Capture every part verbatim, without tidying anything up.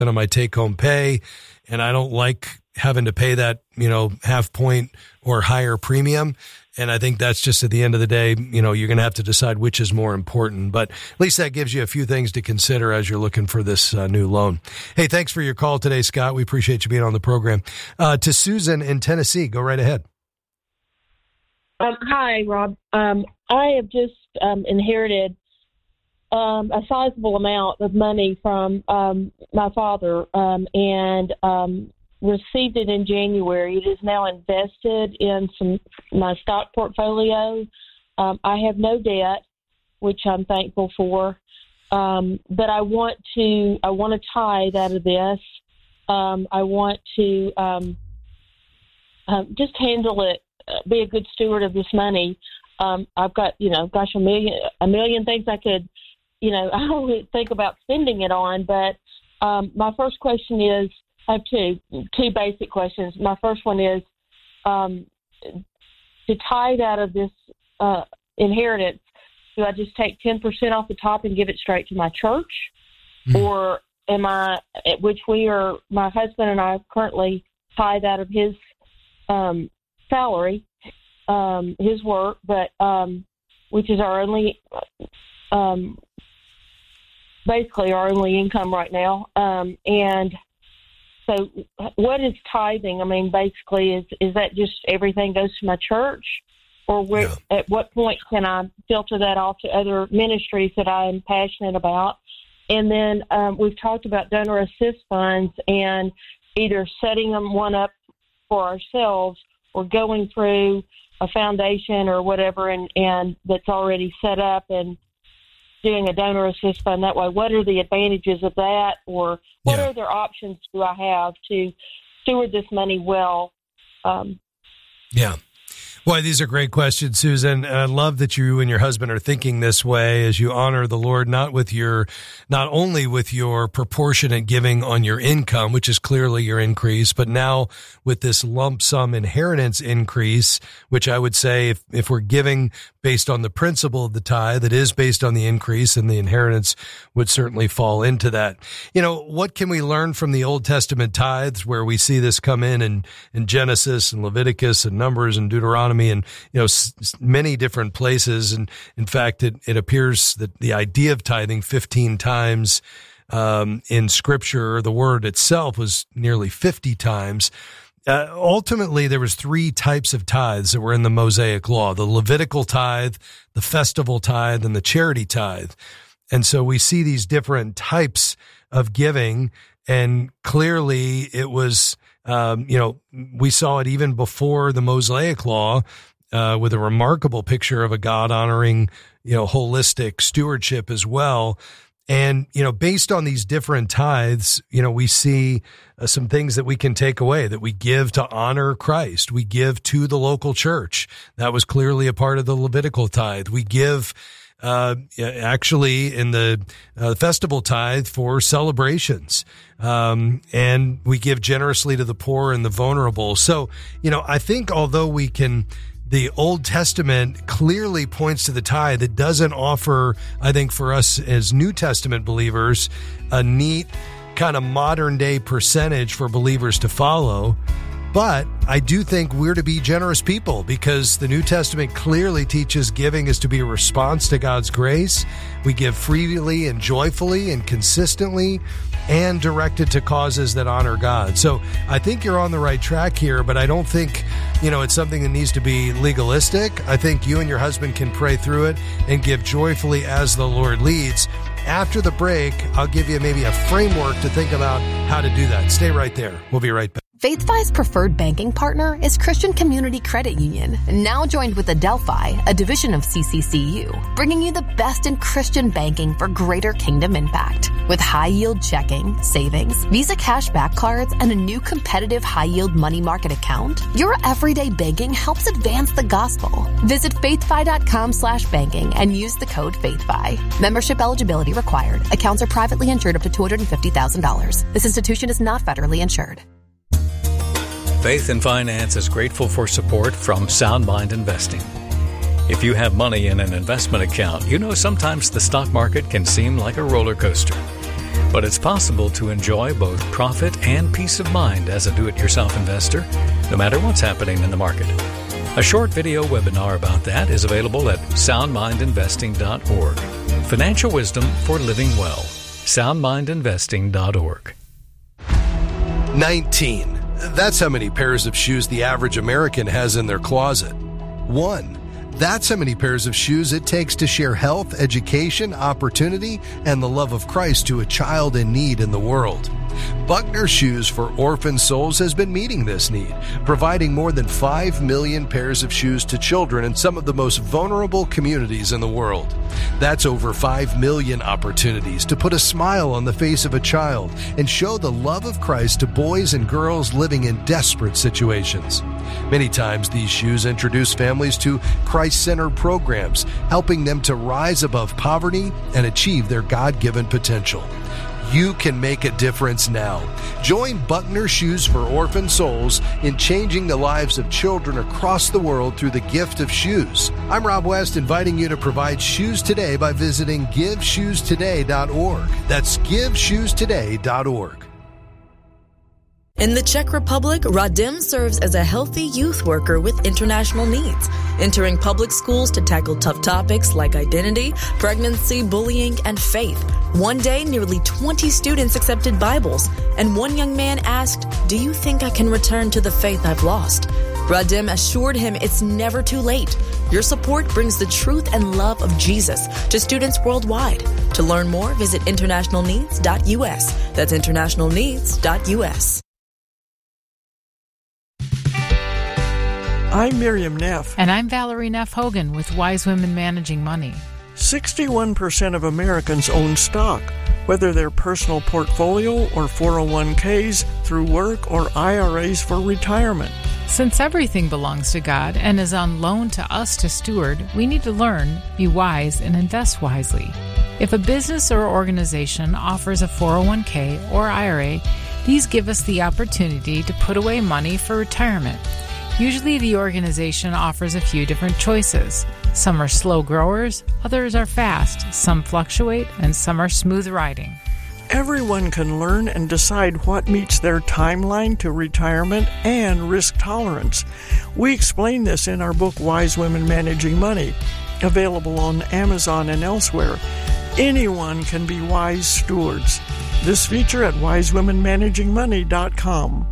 of my take-home pay, and I don't like having to pay that, you know, half point or higher premium. And I think that's just at the end of the day, you know, you're going to have to decide which is more important. But at least that gives you a few things to consider as you're looking for this uh, new loan. Hey, thanks for your call today, Scott. We appreciate you being on the program. Uh, to Susan in Tennessee, go right ahead. Um, hi, Rob. Um, I have just um, inherited um, a sizable amount of money from um, my father, um, and um, received it in January. It is now invested in some my stock portfolio. Um, I have no debt, which I'm thankful for. Um, but I want to I want to tithe out of this. Um, I want to um, uh, just handle it, uh, be a good steward of this money. Um, I've got, you know, gosh, a million a million things I could, you know, I don't really think about spending it on. But um, my first question is, I have two, two basic questions. My first one is um, to tithe out of this uh, inheritance, do I just take ten percent off the top and give it straight to my church? Mm-hmm. Or am I, which we are, my husband and I currently tithe out of his um, salary, um, his work, but um, which is our only, um, basically our only income right now. Um, and So what is tithing? I mean, basically, is is that just everything goes to my church? Or where, yeah. at what point can I filter that off to other ministries that I am passionate about? And then um, we've talked about donor assist funds and either setting them one up for ourselves or going through a foundation or whatever and, and that's already set up and doing a donor assist fund that way. What are the advantages of that, or what yeah. other options do I have to steward this money well? Um, yeah. Boy, these are great questions, Susan. And I love that you and your husband are thinking this way as you honor the Lord, not with your, not only with your proportionate giving on your income, which is clearly your increase, but now with this lump sum inheritance increase, which I would say if, if we're giving based on the principle of the tithe, it is based on the increase, and the inheritance would certainly fall into that. You know, what can we learn from the Old Testament tithes, where we see this come in in, in Genesis and Leviticus and Numbers and Deuteronomy and, you know, s- many different places. And in fact, it, it appears that the idea of tithing fifteen times um, in Scripture, the word itself was nearly fifty times. Uh, ultimately, there was three types of tithes that were in the Mosaic Law: the Levitical tithe, the festival tithe, and the charity tithe. And so we see these different types of giving, and clearly it was, um, you know, we saw it even before the Mosaic Law, uh, with a remarkable picture of a God-honoring, you know, holistic stewardship as well. And, you know, based on these different tithes, you know, we see uh, some things that we can take away, that we give to honor Christ. We give to the local church. That was clearly a part of the Levitical tithe. We give uh actually in the uh, festival tithe for celebrations. Um, and we give generously to the poor and the vulnerable. So, you know, I think although we can, the Old Testament clearly points to the tithe, it doesn't offer, I think, for us as New Testament believers, a neat kind of modern day percentage for believers to follow. But I do think we're to be generous people, because the New Testament clearly teaches giving is to be a response to God's grace. We give freely and joyfully and consistently, and directed to causes that honor God. So I think you're on the right track here, but I don't think, you know, it's something that needs to be legalistic. I think you and your husband can pray through it and give joyfully as the Lord leads. After the break, I'll give you maybe a framework to think about how to do that. Stay right there. We'll be right back. FaithFi's preferred banking partner is Christian Community Credit Union, now joined with Adelphi, a division of C C C U, bringing you the best in Christian banking for greater kingdom impact. With high-yield checking, savings, Visa cashback cards, and a new competitive high-yield money market account, your everyday banking helps advance the gospel. Visit faithfi.com slash banking and use the code FaithFi. Membership eligibility required. Accounts are privately insured up to two hundred fifty thousand dollars. This institution is not federally insured. Faith and Finance is grateful for support from Sound Mind Investing. If you have money in an investment account, you know sometimes the stock market can seem like a roller coaster. But it's possible to enjoy both profit and peace of mind as a do-it-yourself investor, no matter what's happening in the market. A short video webinar about that is available at sound mind investing dot org. Financial wisdom for living well. sound mind investing dot org. nineteen. That's how many pairs of shoes the average American has in their closet. One. That's how many pairs of shoes it takes to share health, education, opportunity, and the love of Christ to a child in need in the world. Buckner Shoes for Orphan Souls has been meeting this need, providing more than five million pairs of shoes to children in some of the most vulnerable communities in the world. That's over five million opportunities to put a smile on the face of a child and show the love of Christ to boys and girls living in desperate situations. Many times these shoes introduce families to Christ-centered programs, helping them to rise above poverty and achieve their God-given potential. You can make a difference now. Join Buckner Shoes for Orphan Souls in changing the lives of children across the world through the gift of shoes. I'm Rob West, inviting you to provide shoes today by visiting give shoes today dot org. That's give shoes today dot org. In the Czech Republic, Radim serves as a healthy youth worker with international needs, entering public schools to tackle tough topics like identity, pregnancy, bullying, and faith. One day, nearly twenty students accepted Bibles, and one young man asked, "Do you think I can return to the faith I've lost?" Radim assured him it's never too late. Your support brings the truth and love of Jesus to students worldwide. To learn more, visit international needs dot U S. That's international needs dot U S. I'm Miriam Neff. And I'm Valerie Neff Hogan with Wise Women Managing Money. sixty-one percent of Americans own stock, whether they're personal portfolio or four oh one k's, through work or I R As for retirement. Since everything belongs to God and is on loan to us to steward, we need to learn, be wise, and invest wisely. If a business or organization offers a four oh one k or I R A, these give us the opportunity to put away money for retirement. Usually the organization offers a few different choices. Some are slow growers, others are fast, some fluctuate, and some are smooth riding. Everyone can learn and decide what meets their timeline to retirement and risk tolerance. We explain this in our book, Wise Women Managing Money, available on Amazon and elsewhere. Anyone can be wise stewards. This feature at wise women managing money dot com.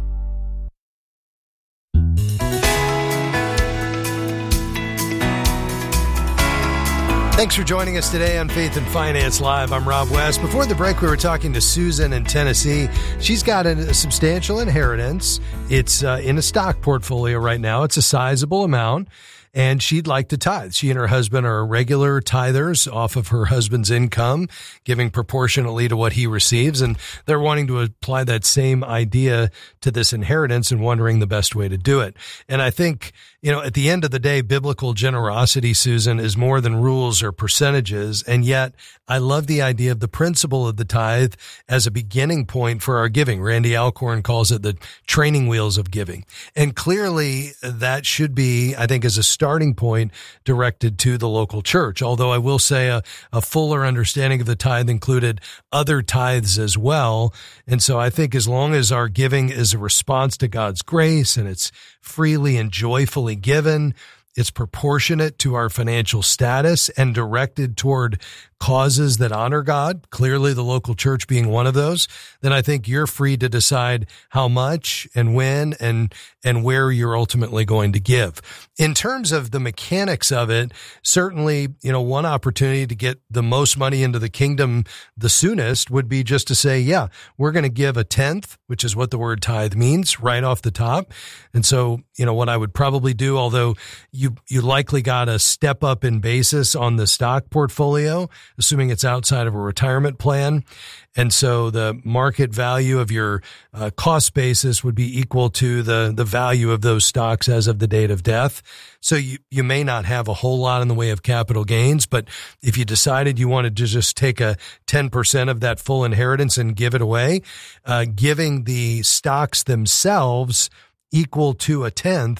Thanks for joining us today on Faith and Finance Live. I'm Rob West. Before the break, we were talking to Susan in Tennessee. She's got a, a substantial inheritance. It's uh, in a stock portfolio right now. It's a sizable amount, and she'd like to tithe. She and her husband are regular tithers off of her husband's income, giving proportionately to what he receives, and they're wanting to apply that same idea to this inheritance and wondering the best way to do it. And I think, you know, at the end of the day, biblical generosity, Susan, is more than rules or percentages. And yet I love the idea of the principle of the tithe as a beginning point for our giving. Randy Alcorn calls it the training wheels of giving. And clearly that should be, I think, as a starting point directed to the local church. Although I will say a, a fuller understanding of the tithe included other tithes as well. And so I think as long as our giving is a response to God's grace and it's freely and joyfully given, it's proportionate to our financial status and directed toward causes that honor God, clearly the local church being one of those, then I think you're free to decide how much and when and and where you're ultimately going to give. In terms of the mechanics of it, certainly, you know, one opportunity to get the most money into the kingdom the soonest would be just to say, yeah, we're going to give a tenth, which is what the word tithe means, right off the top. And so, you know, what I would probably do, although you you likely got a step up in basis on the stock portfolio, assuming it's outside of a retirement plan. And so the market value of your uh, cost basis would be equal to the, the value of those stocks as of the date of death. So you, you may not have a whole lot in the way of capital gains, but if you decided you wanted to just take a ten percent of that full inheritance and give it away, uh, giving the stocks themselves equal to a tenth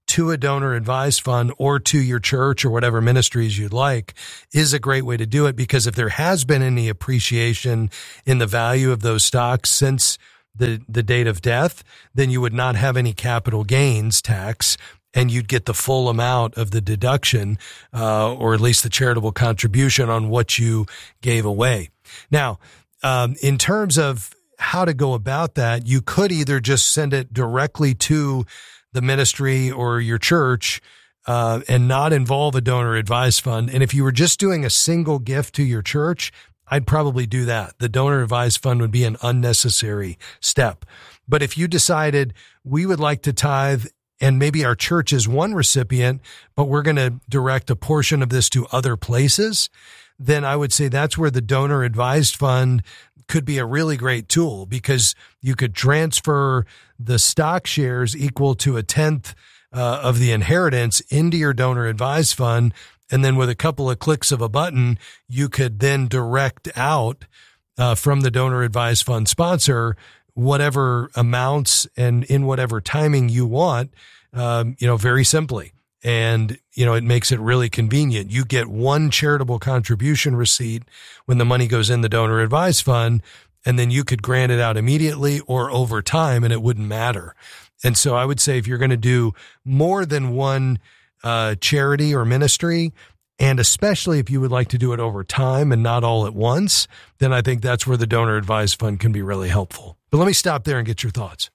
to a donor advised fund or to your church or whatever ministries you'd like is a great way to do it, because if there has been any appreciation in the value of those stocks since the, the date of death, then you would not have any capital gains tax, and you'd get the full amount of the deduction, uh, or at least the charitable contribution on what you gave away. Now, um, in terms of how to go about that, you could either just send it directly to the ministry or your church, uh, and not involve a donor advised fund. And if you were just doing a single gift to your church, I'd probably do that. The donor advised fund would be an unnecessary step. But if you decided we would like to tithe, and maybe our church is one recipient, but we're going to direct a portion of this to other places, then I would say that's where the donor advised fund could be a really great tool, because you could transfer the stock shares equal to a tenth uh, of the inheritance into your donor advised fund. And then with a couple of clicks of a button, you could then direct out uh, from the donor advised fund sponsor whatever amounts and in whatever timing you want, um, you know, very simply. And, you know, it makes it really convenient. You get one charitable contribution receipt when the money goes in the donor advised fund, and then you could grant it out immediately or over time, and it wouldn't matter. And so I would say if you're going to do more than one uh, charity or ministry, and especially if you would like to do it over time and not all at once, then I think that's where the donor advised fund can be really helpful. But let me stop there and get your thoughts.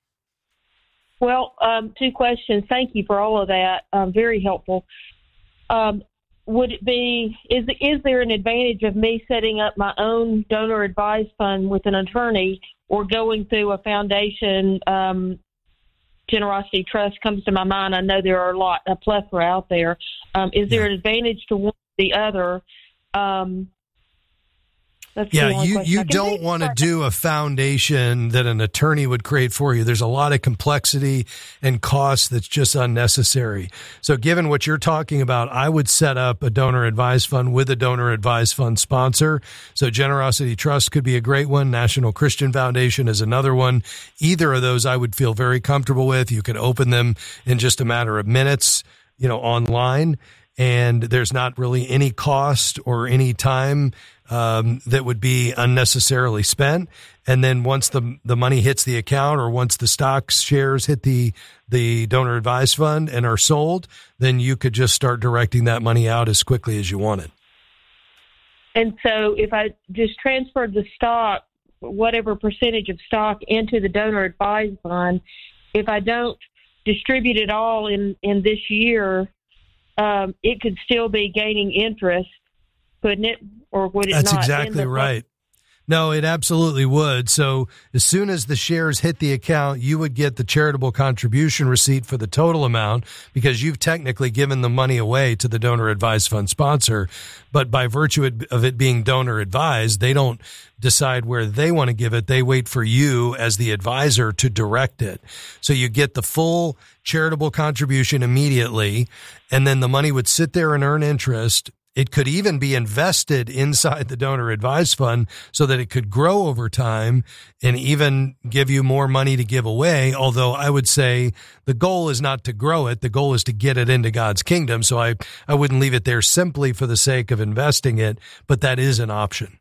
Well, um, two questions. Thank you for all of that. Um, very helpful. Um, would it be, is, is there an advantage of me setting up my own donor advised fund with an attorney, or going through a foundation? Um, Generosity Trust comes to my mind. I know there are a lot, a plethora out there. Um, is there an advantage to one or the other? Um, That's yeah, you, you don't want to do a foundation that an attorney would create for you. There's a lot of complexity and cost that's just unnecessary. So given what you're talking about, I would set up a donor advised fund with a donor advised fund sponsor. So Generosity Trust could be a great one. National Christian Foundation is another one. Either of those I would feel very comfortable with. You could open them in just a matter of minutes, you know, online. And there's not really any cost or any time um, that would be unnecessarily spent. And then once the the money hits the account, or once the stocks shares hit the the donor advised fund and are sold, then you could just start directing that money out as quickly as you wanted. And so if I just transferred the stock, whatever percentage of stock, into the donor advised fund, if I don't distribute it all in, in this year, Um, it could still be gaining interest, couldn't it? Or would it That's not? That's exactly right. No, it absolutely would. So as soon as the shares hit the account, you would get the charitable contribution receipt for the total amount, because you've technically given the money away to the donor advised fund sponsor. But by virtue of it being donor advised, they don't decide where they want to give it. They wait for you as the advisor to direct it. So you get the full charitable contribution immediately, and then the money would sit there and earn interest. It could even be invested inside the donor advised fund so that it could grow over time and even give you more money to give away. Although I would say the goal is not to grow it. The goal is to get it into God's kingdom. So I, I wouldn't leave it there simply for the sake of investing it, but that is an option.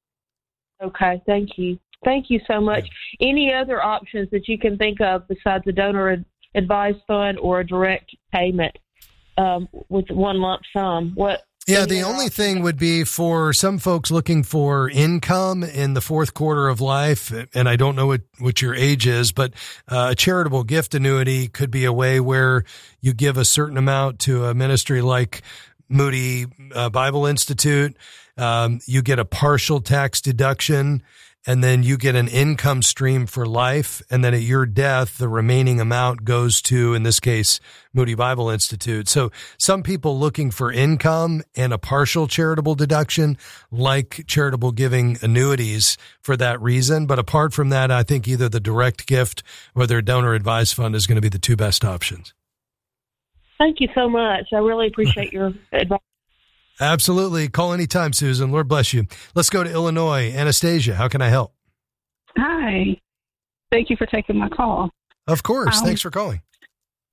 Okay. Thank you. Thank you so much. Yeah. Any other options that you can think of besides the donor advised fund or a direct payment um, with one lump sum? What? Yeah, the only thing would be for some folks looking for income in the fourth quarter of life, and I don't know what, what your age is, but uh, a charitable gift annuity could be a way where you give a certain amount to a ministry like Moody uh, Bible Institute. Um, you get a partial tax deduction, and then you get an income stream for life. And then at your death, the remaining amount goes to, in this case, Moody Bible Institute. So some people looking for income and a partial charitable deduction like charitable giving annuities for that reason. But apart from that, I think either the direct gift or their donor advised fund is going to be the two best options. Thank you so much. I really appreciate your advice. Absolutely. Call anytime, Susan. Lord bless you. Let's go to Illinois. Anastasia, how can I help? Hi. Thank you for taking my call. Of course. Um, Thanks for calling.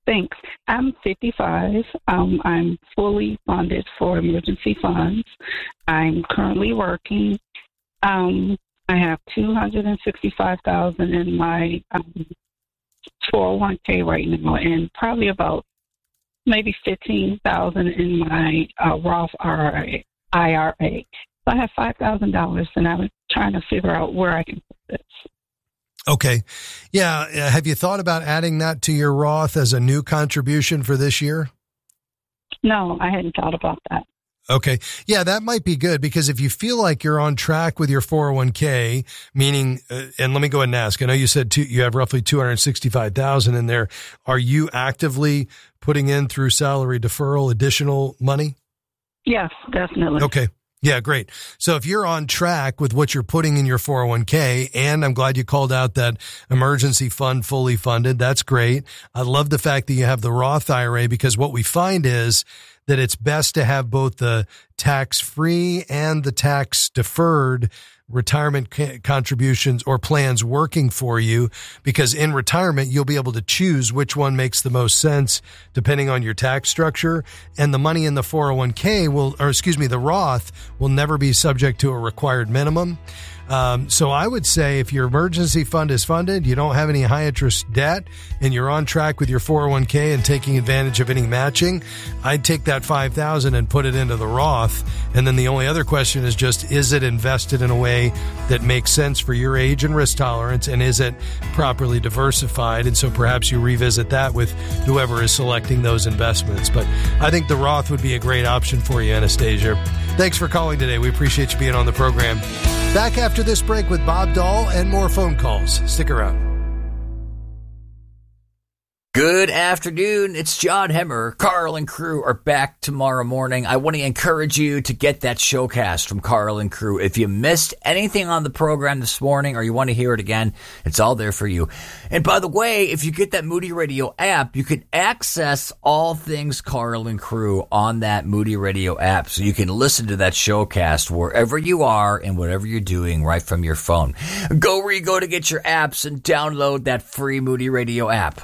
Thanks. I'm fifty-five. Um, I'm fully funded for emergency funds. I'm currently working. Um, I have two hundred sixty-five thousand dollars in my um, four oh one k right now, and probably about maybe fifteen thousand dollars in my uh, Roth I R A. So I have five thousand dollars, and I was trying to figure out where I can put this. Okay. Yeah. Have you thought about adding that to your Roth as a new contribution for this year? No, I hadn't thought about that. Okay. Yeah, that might be good, because if you feel like you're on track with your four oh one k, meaning, uh, and let me go ahead and ask, I know you said two, you have roughly two hundred sixty-five thousand in there. Are you actively putting in through salary deferral additional money? Yes, definitely. Okay. Yeah, great. So if you're on track with what you're putting in your four oh one k, and I'm glad you called out that emergency fund fully funded, that's great. I love the fact that you have the Roth I R A, because what we find is that it's best to have both the tax-free and the tax-deferred retirement contributions or plans working for you, because in retirement, you'll be able to choose which one makes the most sense depending on your tax structure. And the money in the four oh one k will, or excuse me, the Roth will never be subject to a required minimum. Um, so I would say if your emergency fund is funded, you don't have any high interest debt, and you're on track with your four oh one k and taking advantage of any matching, I'd take that five thousand dollars and put it into the Roth. And then the only other question is just, is it invested in a way that makes sense for your age and risk tolerance? And is it properly diversified? And so perhaps you revisit that with whoever is selecting those investments. But I think the Roth would be a great option for you, Anastasia. Thanks for calling today. We appreciate you being on the program. Back after this break with Bob Dahl and more phone calls. Stick around. Good afternoon. It's John Hemmer. Carl and crew are back tomorrow morning. I want to encourage you to get that showcast from Carl and crew. If you missed anything on the program this morning or you want to hear it again, it's all there for you. And by the way, if you get that Moody Radio app, you can access all things Carl and crew on that Moody Radio app. So you can listen to that showcast wherever you are and whatever you're doing right from your phone. Go where you go to get your apps and download that free Moody Radio app.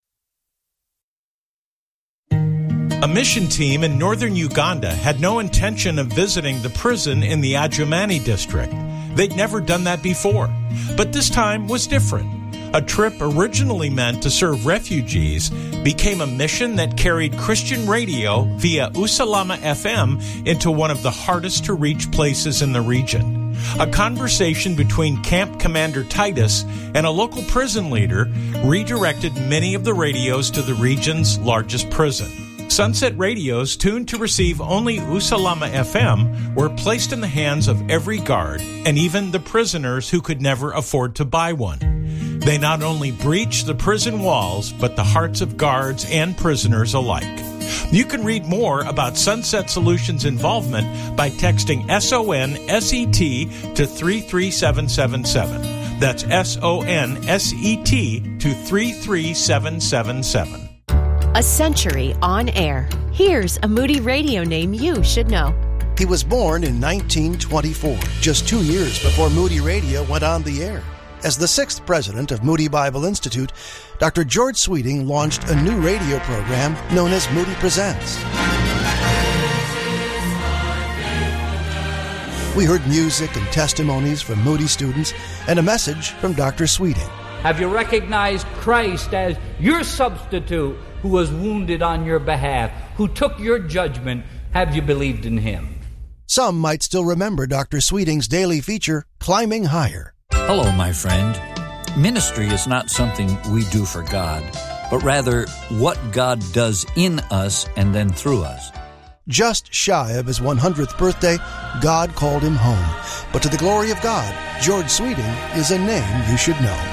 A mission team in northern Uganda had no intention of visiting the prison in the Adjumani district. They'd never done that before, but this time was different. A trip originally meant to serve refugees became a mission that carried Christian radio via Usalama F M into one of the hardest to reach places in the region. A conversation between Camp Commander Titus and a local prison leader redirected many of the radios to the region's largest prison. Sunset radios tuned to receive only Usalama F M were placed in the hands of every guard and even the prisoners who could never afford to buy one. They not only breached the prison walls, but the hearts of guards and prisoners alike. You can read more about Sunset Solutions' involvement by texting S O N S E T to three three seven seven seven. That's S O N S E T to three three seven seven seven. A century on air. Here's a Moody Radio name you should know. He was born in nineteen twenty-four, just two years before Moody Radio went on the air. As the sixth president of Moody Bible Institute, Doctor George Sweeting launched a new radio program known as Moody Presents. We heard music and testimonies from Moody students and a message from Doctor Sweeting. Have you recognized Christ as your substitute who was wounded on your behalf, who took your judgment? Have you believed in him? Some might still remember Doctor Sweeting's daily feature, Climbing Higher. Hello, my friend. Ministry is not something we do for God, but rather what God does in us and then through us. Just shy of his one hundredth birthday, God called him home. But to the glory of God, George Sweeting is a name you should know.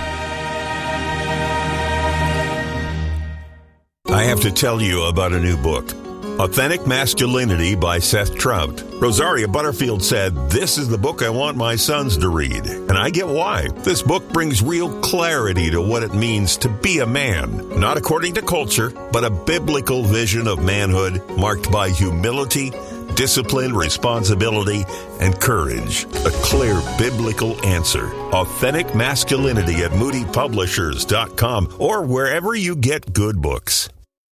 I have to tell you about a new book, Authentic Masculinity by Seth Trout. Rosaria Butterfield said, "This is the book I want my sons to read." And I get why. This book brings real clarity to what it means to be a man. Not according to culture, but a biblical vision of manhood marked by humility, discipline, responsibility, and courage. A clear biblical answer. Authentic Masculinity at moody publishers dot com or wherever you get good books.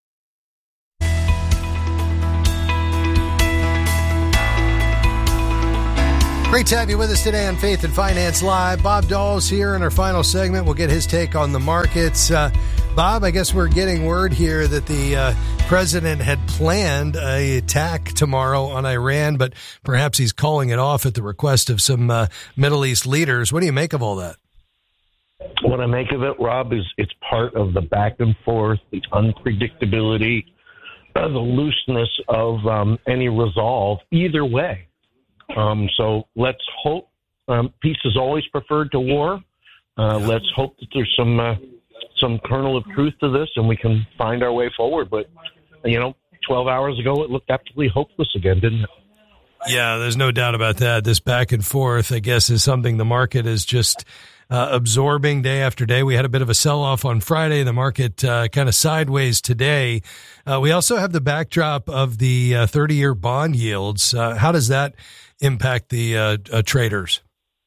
Great to have you with us today on Faith and Finance Live. Bob Doll's here in our final segment. We'll get his take on the markets. Uh, Bob, I guess we're getting word here that the uh, president had planned a attack tomorrow on Iran, but perhaps he's calling it off at the request of some uh, Middle East leaders. What do you make of all that? What I make of it, Rob, is it's part of the back and forth, the unpredictability, uh, the looseness of um, any resolve either way. Um, so let's hope um, peace is always preferred to war. Uh, let's hope that there's some uh, some kernel of truth to this and we can find our way forward. But, you know, twelve hours ago, it looked absolutely hopeless again, didn't it? Yeah, there's no doubt about that. This back and forth, I guess, is something the market is just uh, absorbing day after day. We had a bit of a sell-off on Friday. The market uh, kind of sideways today. Uh, we also have the backdrop of the uh, thirty-year bond yields. Uh, how does that impact the uh, uh, traders?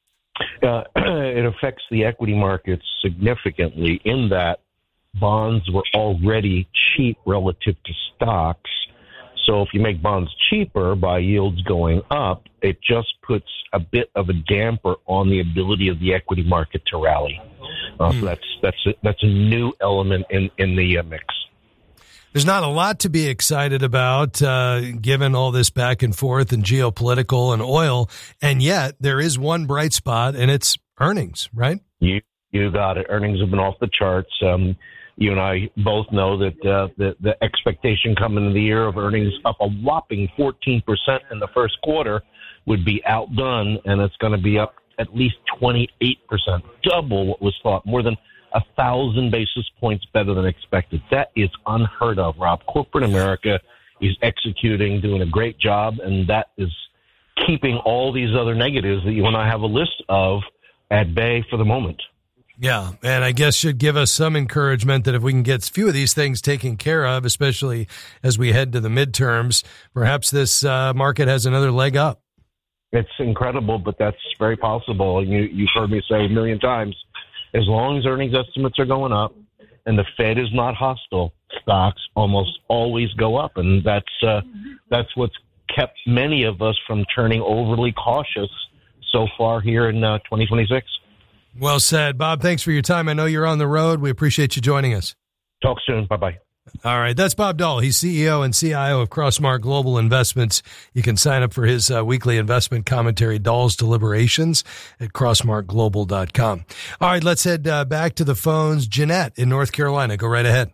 Uh, it affects the equity markets significantly in that bonds were already cheap relative to stocks. So if you make bonds cheaper by yields going up, it just puts a bit of a damper on the ability of the equity market to rally. Uh, mm. So that's that's a, that's a new element in in the uh, mix. There's not a lot to be excited about, uh, given all this back and forth and geopolitical and oil, and yet there is one bright spot, and it's earnings, right? You you got it. Earnings have been off the charts. Um, You and I both know that uh, the, the expectation coming into the year of earnings up a whopping fourteen percent in the first quarter would be outdone, and it's going to be up at least twenty-eight percent, double what was thought, more than a thousand basis points better than expected. That is unheard of, Rob. Corporate America is executing, doing a great job, and that is keeping all these other negatives that you and I have a list of at bay for the moment. Yeah, and I guess should give us some encouragement that if we can get a few of these things taken care of, especially as we head to the midterms, perhaps this uh, market has another leg up. It's incredible, but that's very possible. You, you've heard me say a million times, as long as earnings estimates are going up and the Fed is not hostile, stocks almost always go up, and that's uh, that's what's kept many of us from turning overly cautious so far here in uh, twenty twenty-six. Well said. Bob, thanks for your time. I know you're on the road. We appreciate you joining us. Talk soon. Bye-bye. All right. That's Bob Doll. He's C E O and C I O of Crossmark Global Investments. You can sign up for his uh, weekly investment commentary, Doll's Deliberations, at crossmark global dot com. All right. Let's head uh, back to the phones. Jeanette in North Carolina. Go right ahead.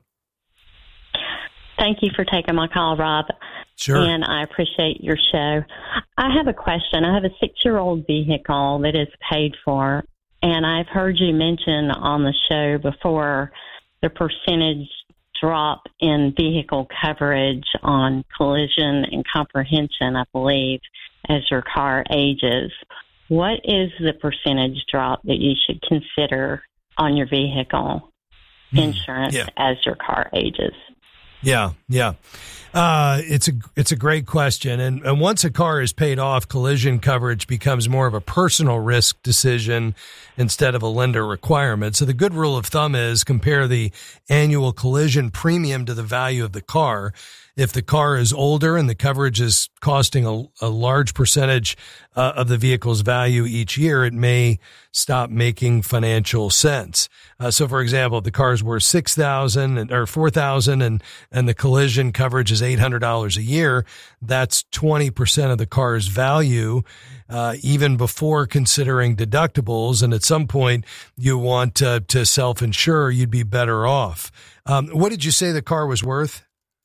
Thank you for taking my call, Rob. Sure. And I appreciate your show. I have a question. I have a six-year-old vehicle that is paid for. And I've heard you mention on the show before the percentage drop in vehicle coverage on collision and comprehension, I believe, as your car ages. What is the percentage drop that you should consider on your vehicle insurance yeah. as your car ages? Yeah, yeah. Uh, it's a it's a great question. And, and once a car is paid off, collision coverage becomes more of a personal risk decision instead of a lender requirement. So the good rule of thumb is compare the annual collision premium to the value of the car. If the car is older and the coverage is costing a, a large percentage uh, of the vehicle's value each year, it may stop making financial sense. Uh, so, for example, if the car is worth six thousand dollars or four thousand dollars and and the collision coverage is eight hundred dollars a year, that's twenty percent of the car's value, uh, even before considering deductibles. And at some point, you want uh, to self-insure, you'd be better off. Um, what did you say the car was worth?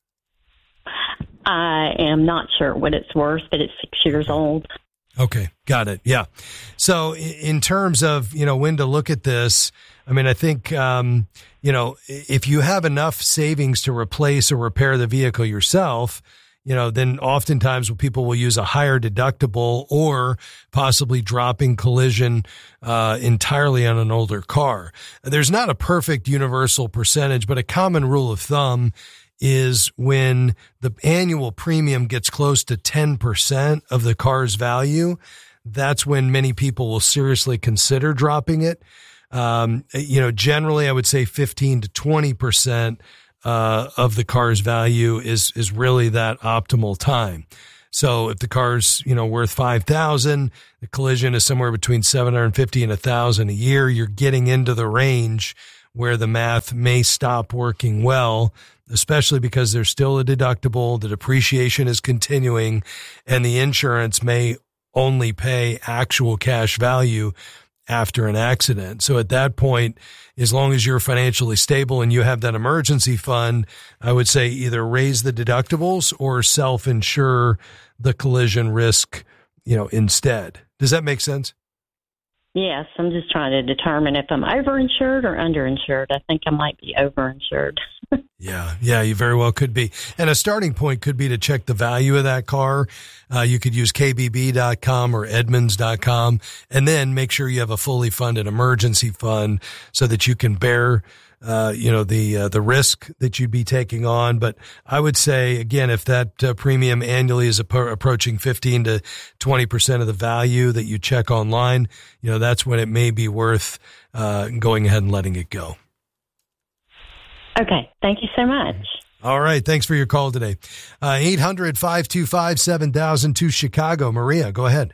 I am not sure what it's worth, but it's six years old. Okay, got it. Yeah. So in terms of, you know, when to look at this, I mean, I think, um, you know, if you have enough savings to replace or repair the vehicle yourself, you know, then oftentimes people will use a higher deductible or possibly dropping collision uh, entirely on an older car. There's not a perfect universal percentage, but a common rule of thumb is when the annual premium gets close to ten percent of the car's value, that's when many people will seriously consider dropping it. Um, you know, generally I would say fifteen to twenty percent uh, of the car's value is, is really that optimal time. So if the car's, you know, worth five thousand, the collision is somewhere between seven hundred fifty and a thousand a year, you're getting into the range where the math may stop working well, especially because there's still a deductible, the depreciation is continuing, and the insurance may only pay actual cash value after an accident. So at that point, as long as you're financially stable and you have that emergency fund, I would say either raise the deductibles or self-insure the collision risk, you know, instead. Does that make sense? Yes, I'm just trying to determine if I'm overinsured or underinsured. I think I might be overinsured. Yeah, yeah, you very well could be. And a starting point could be to check the value of that car. Uh, you could use K B B dot com or Edmunds dot com, and then make sure you have a fully funded emergency fund so that you can bear Uh, you know, the, uh, the risk that you'd be taking on. But I would say, again, if that uh, premium annually is appro- approaching fifteen to twenty percent of the value that you check online, you know, that's when it may be worth, uh, going ahead and letting it go. Okay. Thank you so much. All right. Thanks for your call today. Uh, eight hundred, five two five, seven thousand to Chicago. Maria, go ahead.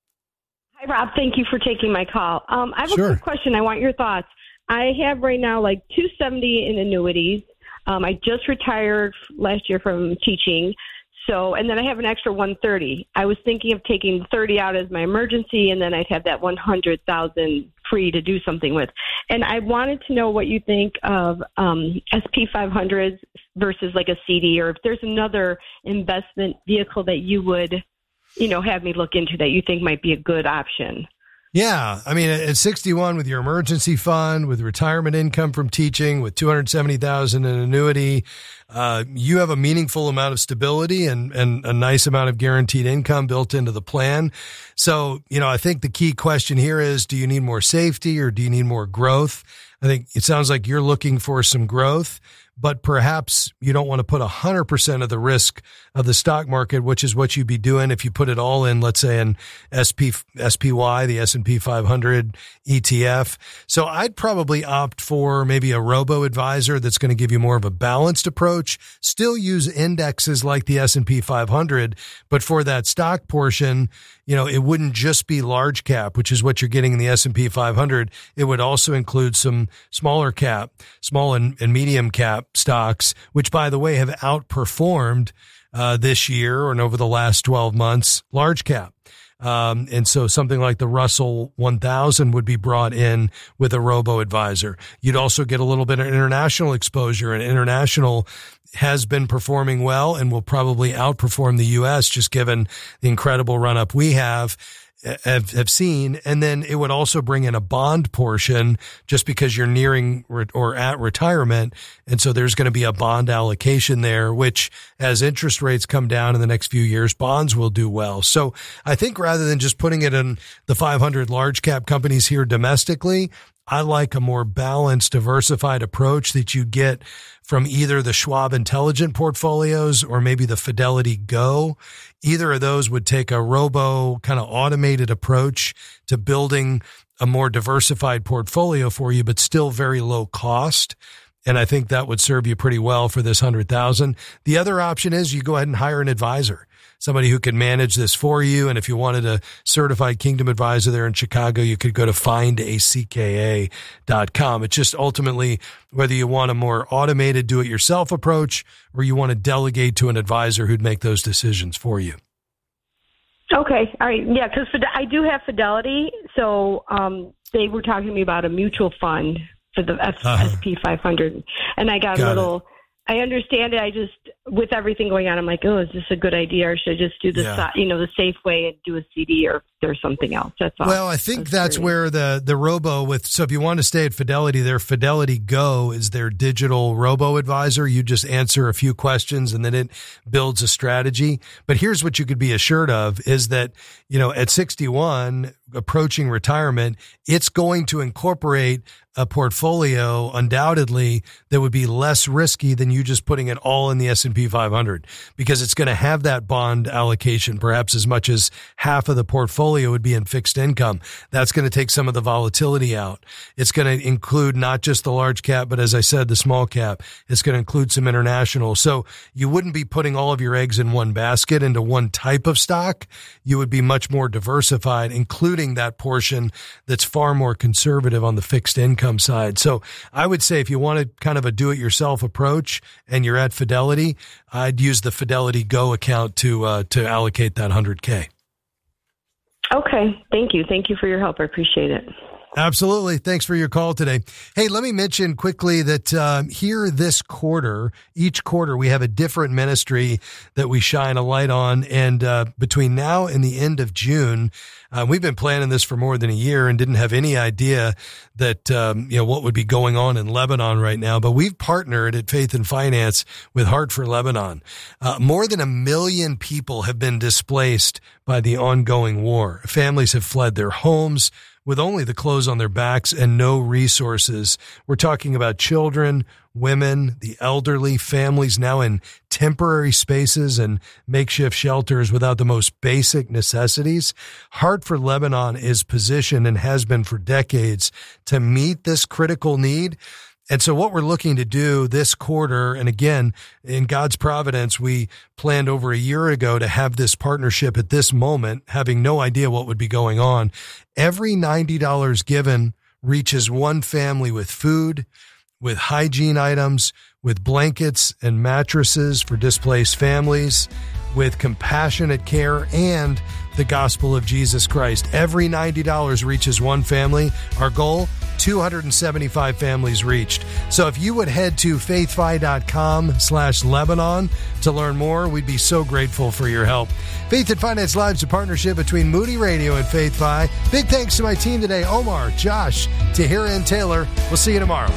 Hi, Rob. Thank you for taking my call. Um, I have Sure. a quick question. I want your thoughts. I have right now like two seventy in annuities. Um, I just retired last year from teaching. So, and then I have an extra one thirty. I was thinking of taking thirty out as my emergency, and then I'd have that one hundred thousand free to do something with. And I wanted to know what you think of um, S P five hundreds versus like a C D, or if there's another investment vehicle that you would, you know, have me look into that you think might be a good option. Yeah. I mean, at sixty-one with your emergency fund, with retirement income from teaching, with two hundred seventy thousand dollars in annuity, uh, you have a meaningful amount of stability and, and a nice amount of guaranteed income built into the plan. So, you know, I think the key question here is, do you need more safety or do you need more growth? I think it sounds like you're looking for some growth, but perhaps you don't want to put one hundred percent of the risk of the stock market, which is what you'd be doing if you put it all in, let's say, an S P, S P Y, the S and P five hundred E T F. So I'd probably opt for maybe a robo-advisor that's going to give you more of a balanced approach. Still use indexes like the S and P five hundred, but for that stock portion, you know, it wouldn't just be large cap, which is what you're getting in the S and P five hundred. It would also include some smaller cap, small and, and medium cap stocks, which, by the way, have outperformed uh, this year and over the last twelve months, large cap. Um, and so something like the Russell one thousand would be brought in with a robo-advisor. You'd also get a little bit of international exposure, and international has been performing well and will probably outperform the U S just given the incredible run up we have. Have, have seen. And then it would also bring in a bond portion just because you're nearing re- or at retirement. And so there's going to be a bond allocation there, which as interest rates come down in the next few years, bonds will do well. So I think rather than just putting it in the five hundred large cap companies here domestically, I like a more balanced, diversified approach that you get from either the Schwab Intelligent portfolios or maybe the Fidelity Go. Either of those would take a robo kind of automated approach to building a more diversified portfolio for you, but still very low cost. And I think that would serve you pretty well for this one hundred thousand. The other option is you go ahead and hire an advisor, somebody who can manage this for you. And if you wanted a certified Kingdom advisor there in Chicago, you could go to find a C K A dot com. It's just ultimately whether you want a more automated do-it-yourself approach or you want to delegate to an advisor who'd make those decisions for you. Okay. All right. Yeah, because I do have Fidelity. So um, they were talking to me about a mutual fund for the S P Uh-huh. five hundred. And I got, Got a little, I understand it. I just, with everything going on, I'm like, oh, is this a good idea? Or should I just do the, Yeah. si- you know, the safe way and do a C D, or if there's something else? That's all. Well, I think that's where the, the robo with, so if you want to stay at Fidelity, their Fidelity Go is their digital robo advisor. You just answer a few questions and then it builds a strategy. But here's what you could be assured of is that, you know, at sixty-one, approaching retirement, it's going to incorporate a portfolio undoubtedly that would be less risky than you just putting it all in the S and and P five hundred because it's going to have that bond allocation. Perhaps as much as half of the portfolio would be in fixed income. That's going to take some of the volatility out. It's going to include not just the large cap, but as I said, the small cap. It's going to include some international. So you wouldn't be putting all of your eggs in one basket into one type of stock. You would be much more diversified, including that portion that's far more conservative on the fixed income side. So I would say if you wanted kind of a do-it-yourself approach and you're at Fidelity, I'd use the Fidelity Go account to uh, to allocate that one hundred K. Okay. Thank you. Thank you for your help. I appreciate it. Absolutely. Thanks for your call today. Hey, let me mention quickly that um, here this quarter, each quarter, we have a different ministry that we shine a light on. And uh, between now and the end of June, uh, we've been planning this for more than a year and didn't have any idea that, um, you know, what would be going on in Lebanon right now. But we've partnered at Faith and Finance with Heart for Lebanon. Uh, more than a million people have been displaced by the ongoing war. Families have fled their homes with only the clothes on their backs and no resources. We're talking about children, women, the elderly, families now in temporary spaces and makeshift shelters without the most basic necessities. Heart for Lebanon is positioned and has been for decades to meet this critical need. And so what we're looking to do this quarter, and again, in God's providence, we planned over a year ago to have this partnership at this moment, having no idea what would be going on. Every ninety dollars given reaches one family with food, with hygiene items, with blankets and mattresses for displaced families, with compassionate care and the gospel of Jesus Christ. Every ninety dollars reaches one family. Our goal, two hundred seventy-five families reached. So if you would head to faithfi.com slash Lebanon to learn more, we'd be so grateful for your help. Faith and Finance Live is a partnership between Moody Radio and FaithFi. Big thanks to my team today, Omar, Josh, Tahira, and Taylor. We'll see you tomorrow.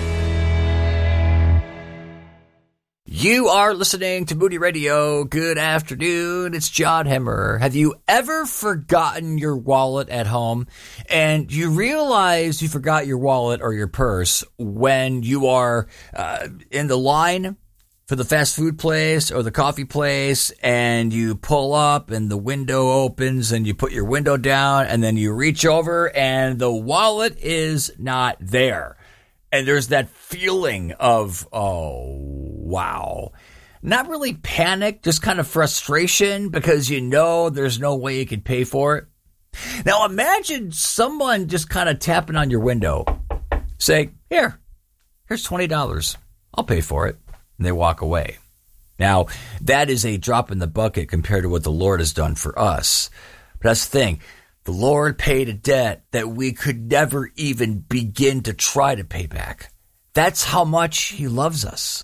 You are listening to Moody Radio. Good afternoon. It's John Hemmer. Have you ever forgotten your wallet at home and you realize you forgot your wallet or your purse when you are uh, in the line for the fast food place or the coffee place and you pull up and the window opens and you put your window down and then you reach over and the wallet is not there? And there's that feeling of, oh, wow. Not really panic, just kind of frustration because you know there's no way you can pay for it. Now imagine someone just kind of tapping on your window, say, here, here's twenty dollars. I'll pay for it. And they walk away. Now, that is a drop in the bucket compared to what the Lord has done for us. But that's the thing. The Lord paid a debt that we could never even begin to try to pay back. That's how much He loves us.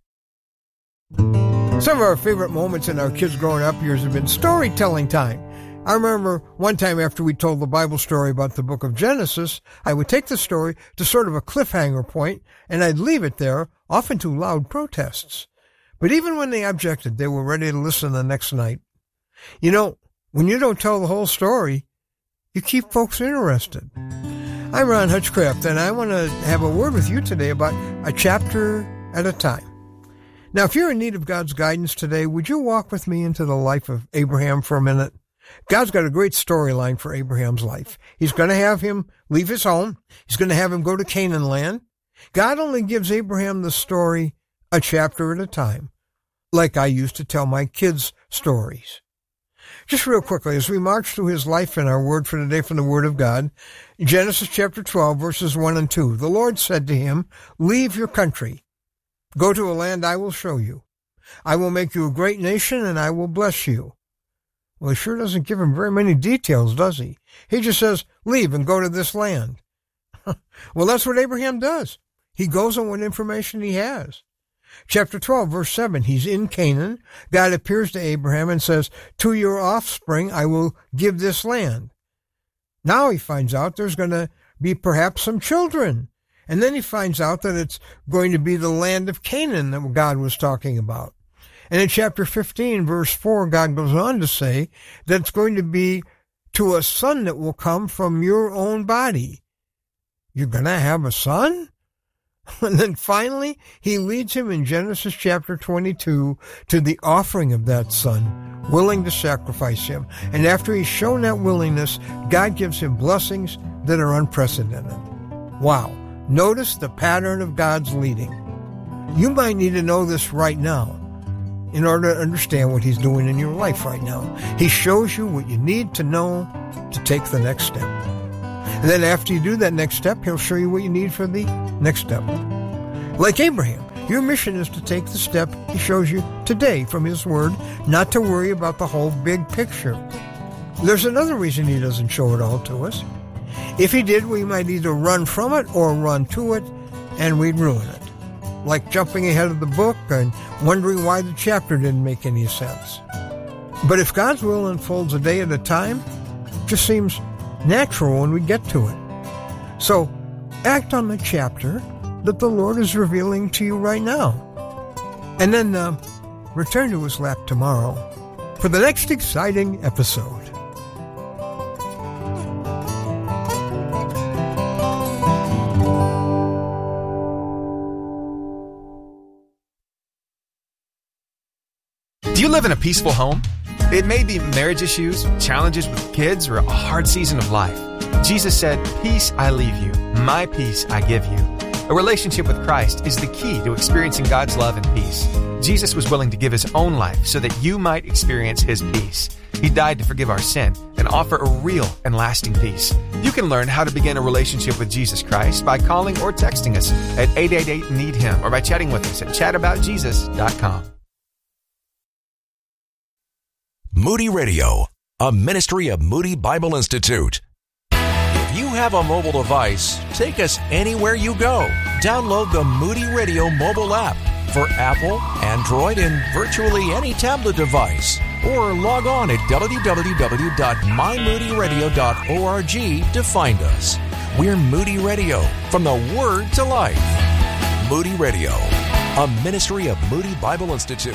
Some of our favorite moments in our kids' growing up years have been storytelling time. I remember one time after we told the Bible story about the book of Genesis, I would take the story to sort of a cliffhanger point, and I'd leave it there, often to loud protests. But even when they objected, they were ready to listen the next night. You know, when you don't tell the whole story, you keep folks interested. I'm Ron Hutchcraft, and I want to have a word with you today about a chapter at a time. Now, if you're in need of God's guidance today, would you walk with me into the life of Abraham for a minute? God's got a great storyline for Abraham's life. He's going to have him leave his home. He's going to have him go to Canaan land. God only gives Abraham the story a chapter at a time, like I used to tell my kids stories. Just real quickly, as we march through his life in our word for today from the Word of God, Genesis chapter twelve, verses one and two, the Lord said to him, leave your country. Go to a land I will show you. I will make you a great nation, and I will bless you. Well, he sure doesn't give him very many details, does he? He just says, leave and go to this land. Well, that's what Abraham does. He goes on what information he has. Chapter twelve, verse seven, he's in Canaan. God appears to Abraham and says, to your offspring I will give this land. Now he finds out there's going to be perhaps some children. And then he finds out that it's going to be the land of Canaan that God was talking about. And in chapter fifteen, verse four, God goes on to say that it's going to be to a son that will come from your own body. You're going to have a son? And then finally, he leads him in Genesis chapter twenty-two to the offering of that son, willing to sacrifice him. And after he's shown that willingness, God gives him blessings that are unprecedented. Wow. Notice the pattern of God's leading. You might need to know this right now in order to understand what he's doing in your life right now. He shows you what you need to know to take the next step. And then after you do that next step, he'll show you what you need for the next step. Like Abraham, your mission is to take the step he shows you today from his word, not to worry about the whole big picture. There's another reason he doesn't show it all to us. If he did, we might either run from it or run to it, and we'd ruin it. Like jumping ahead of the book and wondering why the chapter didn't make any sense. But if God's will unfolds a day at a time, it just seems natural when we get to it. So act on the chapter that the Lord is revealing to you right now. And then uh, return to his lap tomorrow for the next exciting episode. Do you live in a peaceful home? It may be marriage issues, challenges with kids, or a hard season of life. Jesus said, "Peace I leave you, my peace I give you." A relationship with Christ is the key to experiencing God's love and peace. Jesus was willing to give his own life so that you might experience his peace. He died to forgive our sin and offer a real and lasting peace. You can learn how to begin a relationship with Jesus Christ by calling or texting us at eight eight eight, need him or by chatting with us at chat about jesus dot com. Moody Radio, a ministry of Moody Bible Institute. If you have a mobile device, take us anywhere you go. Download the Moody Radio mobile app for Apple, Android, and virtually any tablet device. Or log on at w w w dot my moody radio dot org to find us. We're Moody Radio, from the Word to life. Moody Radio, a ministry of Moody Bible Institute.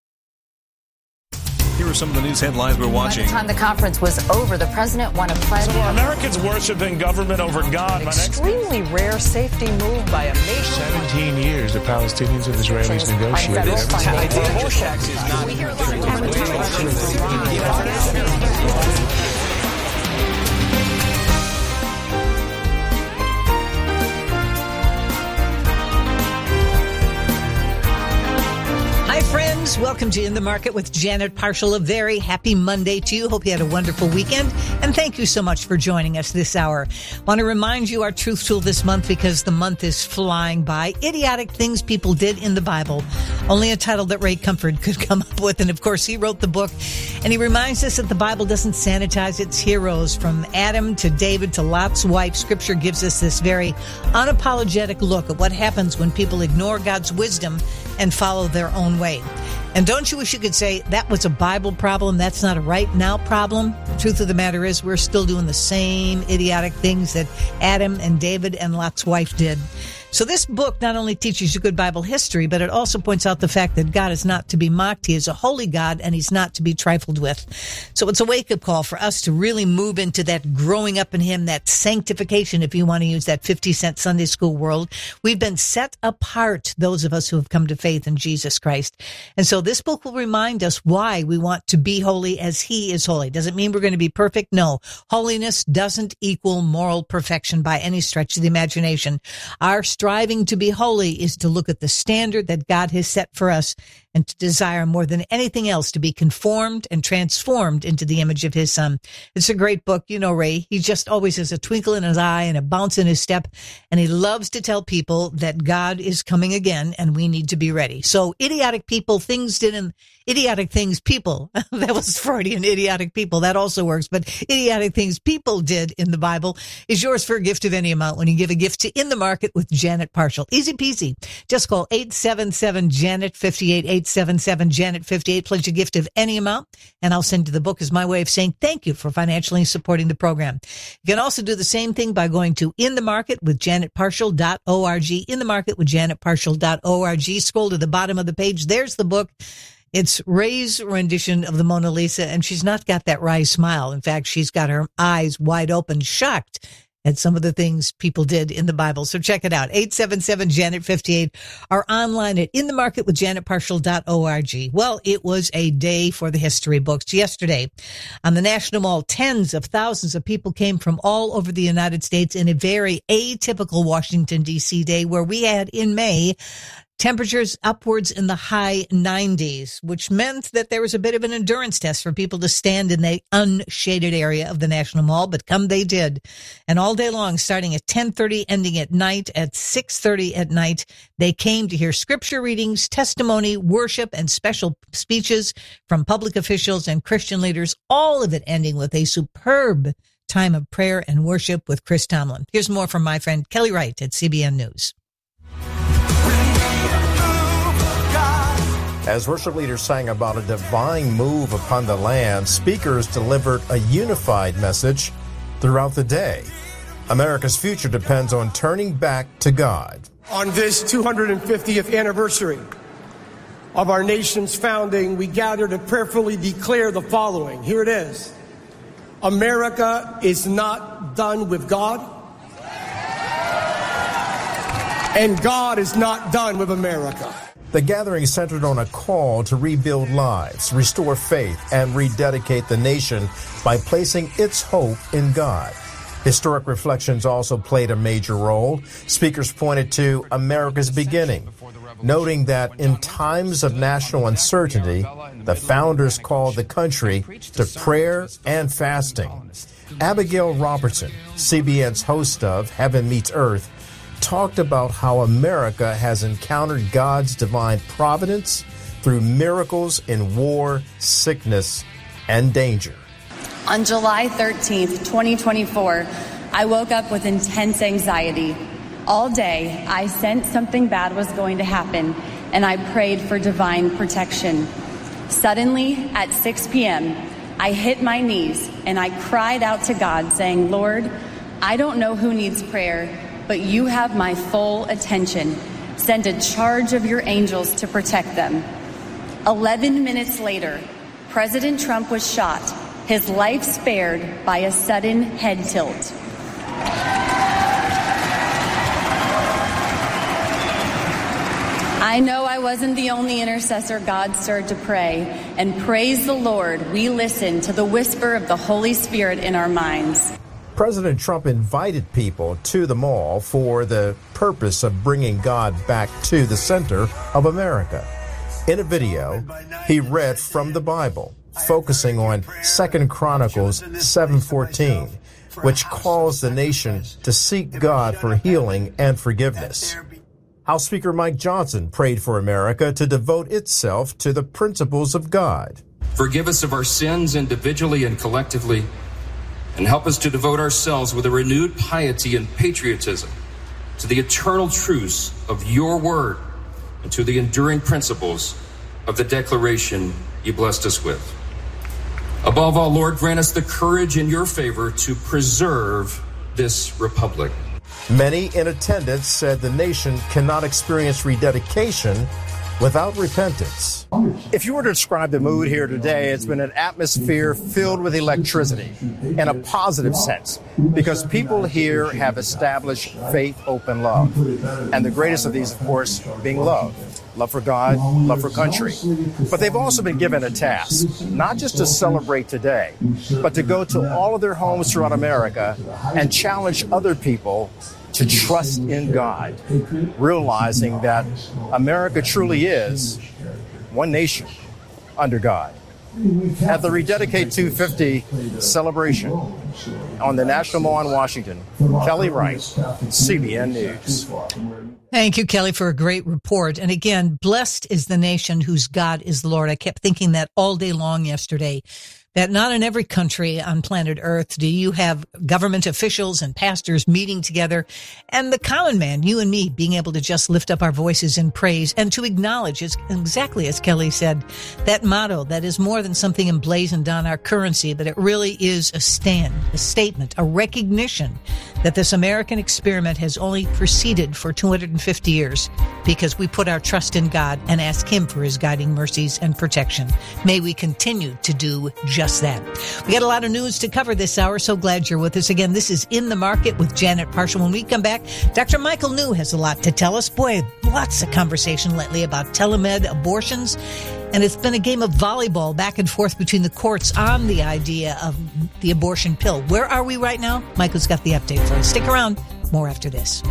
Here are some of the news headlines we're watching. By the time the conference was over, the president won a pledge. So are Americans worshiping government over God? Extremely rare safety move by a nation. Seventeen years the Palestinians and Israelis negotiated. Hi, friends. Welcome to In the Market with Janet Parshall. A very happy Monday to you. Hope you had a wonderful weekend. And thank you so much for joining us this hour. Want to remind you our truth tool this month, because the month is flying by. Idiotic things people did in the Bible. Only a title that Ray Comfort could come up with. And of course, he wrote the book. And he reminds us that the Bible doesn't sanitize its heroes. From Adam to David to Lot's wife, Scripture gives us this very unapologetic look at what happens when people ignore God's wisdom and follow their own way. And don't you wish you could say that was a Bible problem? That's not a right now problem. The truth of the matter is we're still doing the same idiotic things that Adam and David and Lot's wife did. So this book not only teaches you good Bible history, but it also points out the fact that God is not to be mocked. He is a holy God, and he's not to be trifled with. So it's a wake-up call for us to really move into that growing up in him, that sanctification, if you want to use that fifty cent Sunday school world. We've been set apart, those of us who have come to faith in Jesus Christ. And so this book will remind us why we want to be holy as he is holy. Does it mean we're going to be perfect? No. Holiness doesn't equal moral perfection by any stretch of the imagination. Our striving to be holy is to look at the standard that God has set for us and to desire more than anything else to be conformed and transformed into the image of his son. It's a great book. You know, Ray, he just always has a twinkle in his eye and a bounce in his step. And he loves to tell people that God is coming again and we need to be ready. So idiotic people, things didn't, idiotic things people, that was Freudian, idiotic people. That also works. But idiotic things people did in the Bible is yours for a gift of any amount when you give a gift to In the Market with Janet Parshall. Easy peasy. Just call eight seven seven, Janet, fifty-eight, eight seven seven, Janet, fifty-eight. Pledge a gift of any amount, and I'll send you the book as my way of saying thank you for financially supporting the program. You can also do the same thing by going to in the market with janet parshall dot org, in the market with janet parshall dot org. Scroll to the bottom of the page. There's the book. It's Ray's rendition of the Mona Lisa, and she's not got that wry smile. In fact, she's got her eyes wide open, shocked at some of the things people did in the Bible. So check it out. eight seven seven Janet fifty-eight or online at in the market with janet partial dot org. Well, it was a day for the history books. Yesterday on the National Mall, tens of thousands of people came from all over the United States in a very atypical Washington, D C day where we had in May temperatures upwards in the high nineties, which meant that there was a bit of an endurance test for people to stand in the unshaded area of the National Mall, but come they did. And all day long, starting at ten thirty, ending at night at six thirty at night, they came to hear scripture readings, testimony, worship, and special speeches from public officials and Christian leaders, all of it ending with a superb time of prayer and worship with Chris Tomlin. Here's more from my friend Kelly Wright at C B N News. As worship leaders sang about a divine move upon the land, speakers delivered a unified message throughout the day. America's future depends on turning back to God. On this two hundred fiftieth anniversary of our nation's founding, we gather to prayerfully declare the following. Here it is. America is not done with God, and God is not done with America. The gathering centered on a call to rebuild lives, restore faith, and rededicate the nation by placing its hope in God. Historic reflections also played a major role. Speakers pointed to America's beginning, noting that in times of national uncertainty, the founders called the country to prayer and fasting. Abigail Robertson, C B N's host of Heaven Meets Earth, talked about how America has encountered God's divine providence through miracles in war, sickness, and danger. On July thirteenth, twenty twenty-four, I woke up with intense anxiety. All day, I sensed something bad was going to happen, and I prayed for divine protection. Suddenly, at six p.m., I hit my knees and I cried out to God, saying, Lord, I don't know who needs prayer, but you have my full attention. Send a charge of your angels to protect them. Eleven minutes later, President Trump was shot, his life spared by a sudden head tilt. I know I wasn't the only intercessor God stirred to pray, and praise the Lord, we listened to the whisper of the Holy Spirit in our minds. President Trump invited people to the mall for the purpose of bringing God back to the center of America. In a video, he read from the Bible, focusing on Second Chronicles seven fourteen, which calls the nation to seek God for healing and forgiveness. House Speaker Mike Johnson prayed for America to devote itself to the principles of God. Forgive us of our sins individually and collectively, and help us to devote ourselves with a renewed piety and patriotism to the eternal truths of your word and to the enduring principles of the declaration you blessed us with. Above all, Lord, grant us the courage in your favor to preserve this republic. Many in attendance said the nation cannot experience rededication without repentance. If you were to describe the mood here today, it's been an atmosphere filled with electricity in a positive sense, because people here have established faith, open love. And the greatest of these, of course, being love. Love for God, love for country. But they've also been given a task, not just to celebrate today, but to go to all of their homes throughout America and challenge other people to trust in God, realizing that America truly is one nation under God. At the Rededicate two fifty celebration on the National Mall in Washington, Kelly Wright, C B N News. Thank you, Kelly, for a great report. And again, blessed is the nation whose God is the Lord. I kept thinking that all day long yesterday, that not in every country on planet Earth do you have government officials and pastors meeting together and the common man, you and me, being able to just lift up our voices in praise and to acknowledge, exactly as Kelly said, that motto that is more than something emblazoned on our currency, but it really is a stand, a statement, a recognition that this American experiment has only proceeded for two hundred fifty years because we put our trust in God and ask Him for His guiding mercies and protection. May we continue to do just just that. We got a lot of news to cover this hour. So glad you're with us again. This is In the Market with Janet Parshall. When we come back, Doctor Michael New has a lot to tell us. Boy, lots of conversation lately about telemed, abortions, and it's been a game of volleyball back and forth between the courts on the idea of the abortion pill. Where are we right now? Michael's got the update for us. Stick around. More after this.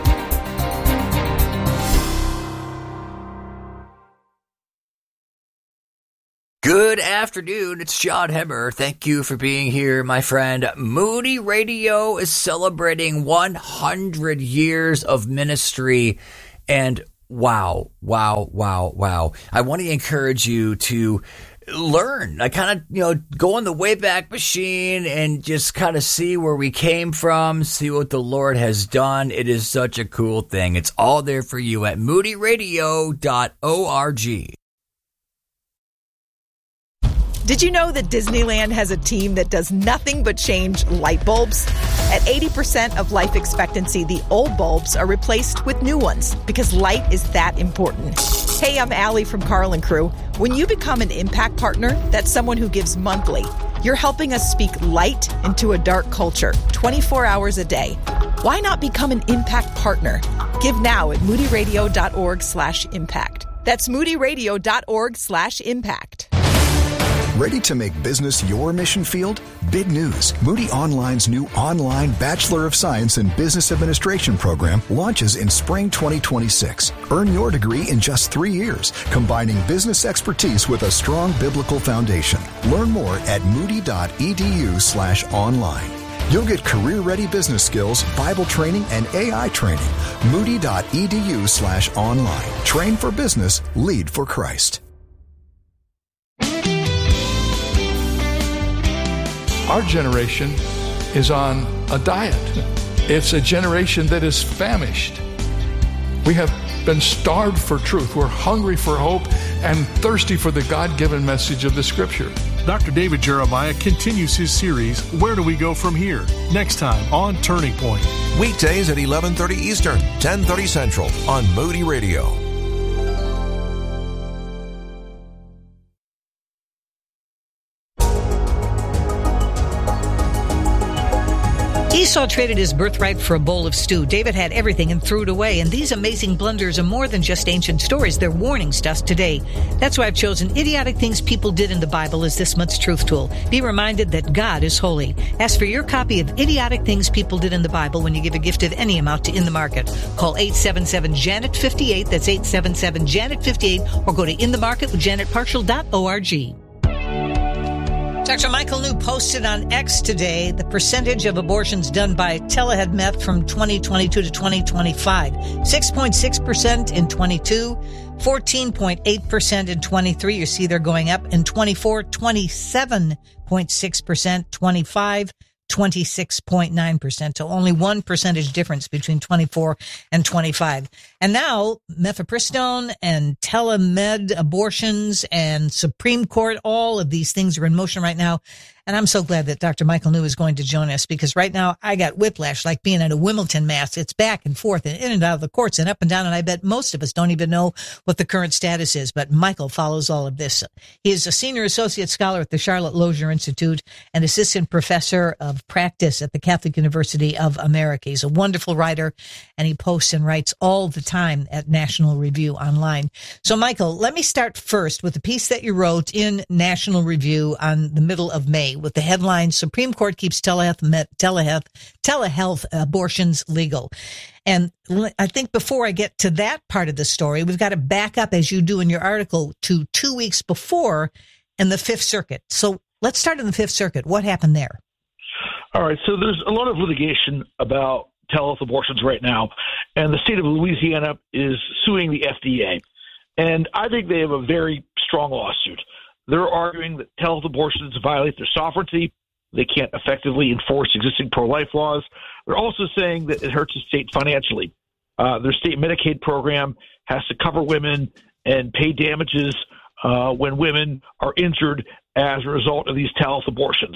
Good afternoon. It's John Hemmer. Thank you for being here, my friend. Moody Radio is celebrating one hundred years of ministry. And wow, wow, wow, wow. I want to encourage you to learn. I kind of, you know, go in the Wayback Machine and just kind of see where we came from, see what the Lord has done. It is such a cool thing. It's all there for you at moody radio dot org. Did you know that Disneyland has a team that does nothing but change light bulbs? At eighty percent of life expectancy, the old bulbs are replaced with new ones because light is that important. Hey, I'm Allie from Carl and Crew. When you become an Impact Partner, that's someone who gives monthly. You're helping us speak light into a dark culture, twenty-four hours a day. Why not become an Impact Partner? Give now at moody radio dot org slash impact. That's moody radio dot org slash impact. Ready to make business your mission field? Big news. Moody Online's new online Bachelor of Science in Business Administration program launches in spring twenty twenty-six. Earn your degree in just three years, combining business expertise with a strong biblical foundation. Learn more at moody dot e d u slash online. You'll get career-ready business skills, Bible training, and A I training. moody dot e d u slash online. Train for business, lead for Christ. Our generation is on a diet. It's a generation that is famished. We have been starved for truth. We're hungry for hope and thirsty for the God-given message of the Scripture. Doctor David Jeremiah continues his series, Where Do We Go From Here? Next time on Turning Point. Weekdays at eleven thirty Eastern, ten thirty Central on Moody Radio. Esau traded his birthright for a bowl of stew. David had everything and threw it away. And these amazing blunders are more than just ancient stories. They're warnings to us today. That's why I've chosen Idiotic Things People Did in the Bible as this month's Truth Tool. Be reminded that God is holy. Ask for your copy of Idiotic Things People Did in the Bible when you give a gift of any amount to In the Market. Call eight seven seven, Janet fifty-eight. That's eight seven seven, Janet fifty-eight. Or go to in the market with janet parshall dot org. Doctor Michael New posted on X today the percentage of abortions done by telehead meth from twenty twenty-two to twenty twenty-five. six point six percent in twenty-two, fourteen point eight percent in twenty-three. You see they're going up. In twenty-four, twenty-seven point six percent, twenty-five, twenty-six point nine percent. So only one percentage difference between twenty-four and twenty-five. And now mifepristone and telemed abortions and Supreme Court, all of these things are in motion right now. And I'm so glad that Doctor Michael New is going to join us because right now I got whiplash like being at a Wimbledon match. It's back and forth and in and out of the courts and up and down. And I bet most of us don't even know what the current status is. But Michael follows all of this. He is a senior associate scholar at the Charlotte Lozier Institute and assistant professor of practice at the Catholic University of America. He's a wonderful writer and he posts and writes all the time at National Review online. So Michael, let me start first with a piece that you wrote in National Review on the middle of May, with the headline, Supreme Court keeps telehealth, telehealth, telehealth abortions legal. And I think before I get to that part of the story, we've got to back up, as you do in your article, to two weeks before in the Fifth Circuit. So let's start in the Fifth Circuit. What happened there? All right. So there's a lot of litigation about telehealth abortions right now. And the state of Louisiana is suing the F D A. And I think they have a very strong lawsuit. They're arguing that telehealth abortions violate their sovereignty. They can't effectively enforce existing pro-life laws. They're also saying that it hurts the state financially. Uh, their state Medicaid program has to cover women and pay damages uh, when women are injured as a result of these telehealth abortions.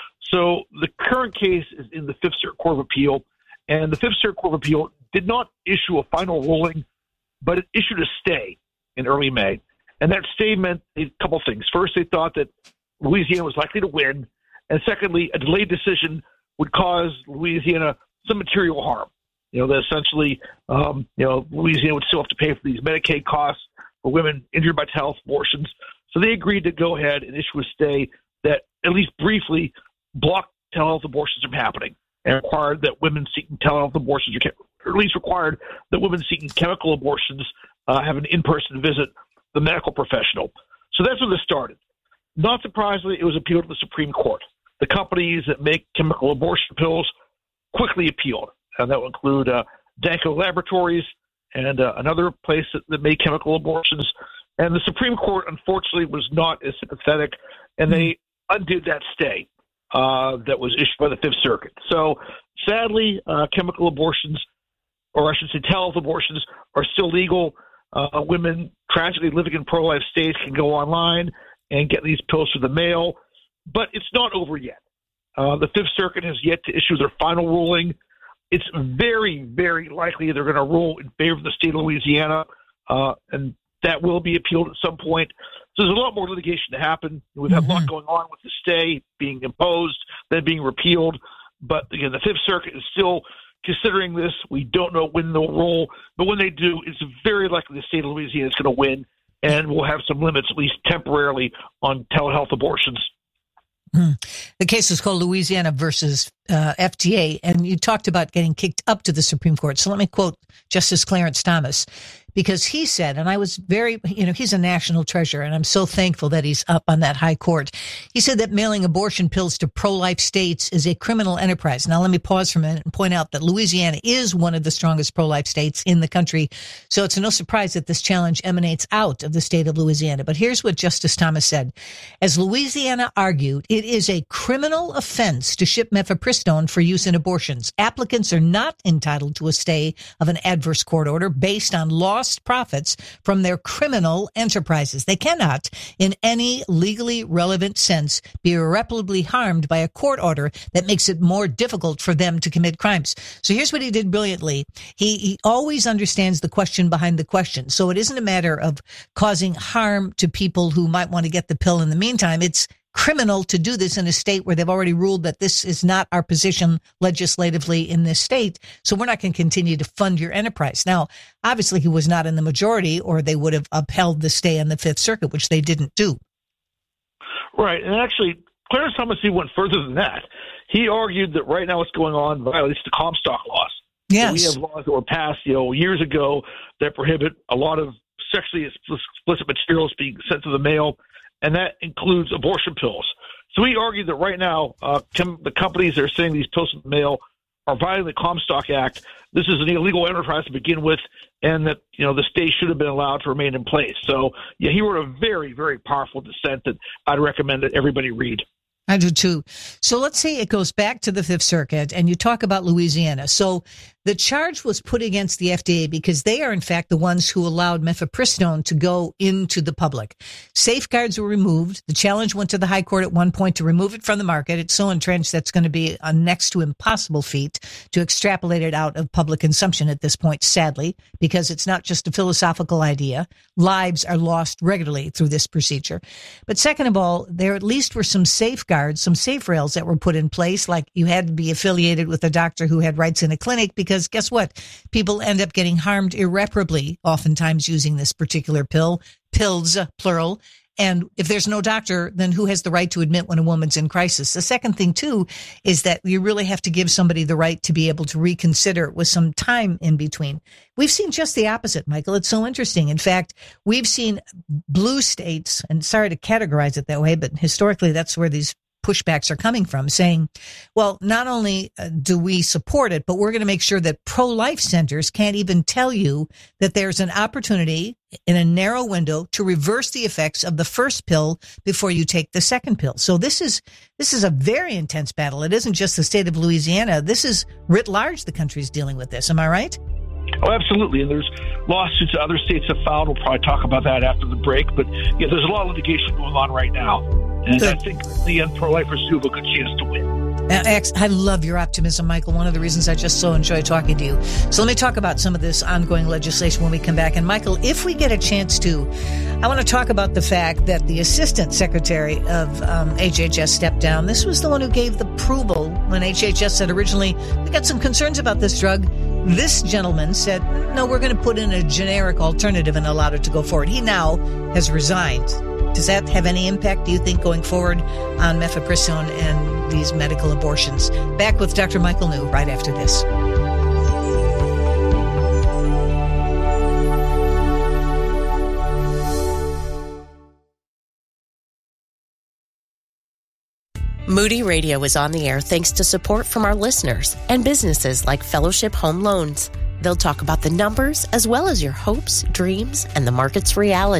So the current case is in the Fifth Circuit Court of Appeal, and the Fifth Circuit Court of Appeal did not issue a final ruling, but it issued a stay in early May. And that stay meant a couple things. First, they thought that Louisiana was likely to win. And secondly, a delayed decision would cause Louisiana some material harm. You know, that essentially, um, you know, Louisiana would still have to pay for these Medicaid costs for women injured by telehealth abortions. So they agreed to go ahead and issue a stay that at least briefly blocked telehealth abortions from happening and required that women seeking telehealth abortions, or at least required that women seeking chemical abortions uh, have an in-person visit the medical professional. So that's where this started. Not surprisingly, it was appealed to the Supreme Court. The companies that make chemical abortion pills quickly appealed, and that would include uh, Danco Laboratories and uh, another place that, that made chemical abortions. And the Supreme Court, unfortunately, was not as sympathetic, and they undid that stay uh, that was issued by the Fifth Circuit. So, sadly, uh, chemical abortions, or I should say telehealth abortions, are still legal. Uh, women tragically living in pro-life states can go online and get these pills through the mail, but it's not over yet. Uh, the Fifth Circuit has yet to issue their final ruling. It's very, very likely they're going to rule in favor of the state of Louisiana, uh, and that will be appealed at some point. So there's a lot more litigation to happen. We've had mm-hmm. a lot going on with the stay being imposed, then being repealed. But again, the Fifth Circuit is still considering this. We don't know when they'll rule, but when they do, it's very likely the state of Louisiana is going to win, and we'll have some limits, at least temporarily, on telehealth abortions. Hmm. The case is called Louisiana versus uh, F D A, and you talked about getting kicked up to the Supreme Court. So let me quote Justice Clarence Thomas, because he said, and I was very, you know, he's a national treasure, and I'm so thankful that he's up on that high court. He said that mailing abortion pills to pro-life states is a criminal enterprise. Now, let me pause for a minute and point out that Louisiana is one of the strongest pro-life states in the country, so it's no surprise that this challenge emanates out of the state of Louisiana. But here's what Justice Thomas said. As Louisiana argued, it is a criminal offense to ship mifepristone for use in abortions. Applicants are not entitled to a stay of an adverse court order based on lost profits from their criminal enterprises. They cannot, in any legally relevant sense, be irreparably harmed by a court order that makes it more difficult for them to commit crimes. So here's what he did brilliantly. He, he always understands the question behind the question. So it isn't a matter of causing harm to people who might want to get the pill in the meantime. It's criminal to do this in a state where they've already ruled that this is not our position legislatively in this state, so we're not going to continue to fund your enterprise. Now, obviously, he was not in the majority, or they would have upheld the stay in the Fifth Circuit, which they didn't do. Right, and actually, Clarence Thomas went further than that. He argued that right now what's going on violates the Comstock laws. Yes. So we have laws that were passed, you know, years ago that prohibit a lot of sexually explicit materials being sent to the mail, and that includes abortion pills. So we argue that right now, uh, com- the companies that are sending these pills in the mail are violating the Comstock Act. This is an illegal enterprise to begin with, and that, you know, the state should have been allowed to remain in place. So, yeah, he wrote a very, very powerful dissent that I'd recommend that everybody read. I do too. So let's say it goes back to the Fifth Circuit, and you talk about Louisiana. So the charge was put against the F D A because they are, in fact, the ones who allowed mifepristone to go into the public. Safeguards were removed. The challenge went to the High Court at one point to remove it from the market. It's so entrenched that's going to be a next to impossible feat to extrapolate it out of public consumption at this point, sadly, because it's not just a philosophical idea. Lives are lost regularly through this procedure. But second of all, there at least were some safeguards, some safe rails that were put in place, like you had to be affiliated with a doctor who had rights in a clinic, because Because guess what? People end up getting harmed irreparably, oftentimes using this particular pill, pills, plural. And if there's no doctor, then who has the right to admit when a woman's in crisis? The second thing, too, is that you really have to give somebody the right to be able to reconsider with some time in between. We've seen just the opposite, Michael. It's so interesting. In fact, we've seen blue states, and sorry to categorize it that way, but historically that's where these pushbacks are coming from, saying, well, not only do we support it, but we're going to make sure that pro-life centers can't even tell you that there's an opportunity in a narrow window to reverse the effects of the first pill before you take the second pill. So this is this is a very intense battle. It isn't just the state of Louisiana. This is writ large. The country's dealing with this. Am I right? Oh, absolutely. And there's lawsuits that other states have filed. We'll probably talk about that after the break. But yeah, there's a lot of litigation going on right now. And Good. I think the end pro-lifers do have a good chance to win. I love your optimism, Michael. One of the reasons I just so enjoy talking to you. So let me talk about some of this ongoing legislation when we come back. And Michael, if we get a chance to, I want to talk about the fact that the Assistant Secretary of um, H H S stepped down. This was the one who gave the approval when H H S said originally, we got some concerns about this drug. This gentleman said, no, we're going to put in a generic alternative and allowed it to go forward. He now has resigned. Does that have any impact, do you think, going forward on mifepristone and these medical abortions? Back with Doctor Michael New right after this. Moody Radio is on the air thanks to support from our listeners and businesses like Fellowship Home Loans. They'll talk about the numbers as well as your hopes, dreams, and the market's reality.